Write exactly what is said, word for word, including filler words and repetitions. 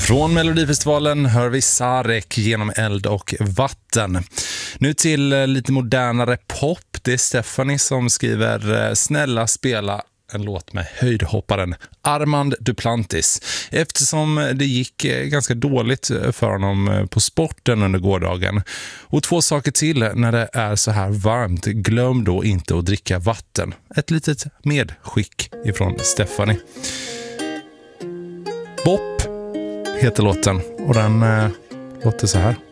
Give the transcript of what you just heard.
Från Melodifestivalen hör vi Sarek genom eld och vatten. Nu till lite modernare pop. Det är Stephanie som skriver snälla spela en låt med höjdhopparen Armand Duplantis. Eftersom det gick ganska dåligt för honom på sporten under gårdagen. Och två saker till när det är så här varmt. Glöm då inte att dricka vatten. Ett litet medskick ifrån Stephanie. Bop heter låten och den äh, låter så här.